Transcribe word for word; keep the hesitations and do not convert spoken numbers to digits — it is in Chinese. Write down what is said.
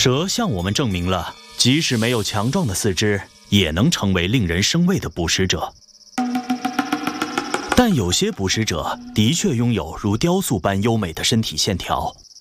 蛇向我们证明了，即使没有强壮的四肢，也能成为令人生畏的捕食者。但有些捕食者的确拥有如雕塑般优美的身体线条，